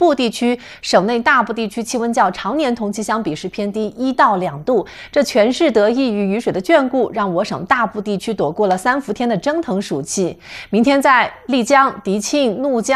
部地区，省内大部地区气温较常年同期相比是偏低1到2度，这全是得益于雨水的眷顾，让我省大部地区躲过了3伏天的蒸腾暑气。明天在丽江、迪庆、怒江。